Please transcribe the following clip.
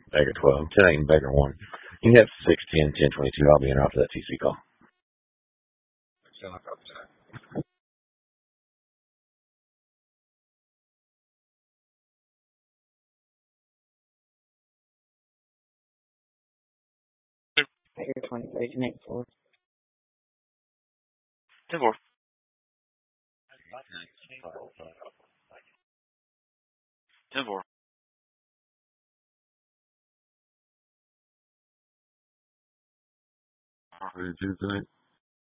Bagger 12. 10 8 and Bagger 1. You can have 6 10 10 22. I'll be in after that TC call. Bagger 23, connect 4. 10-4. Ten four. Tuesday.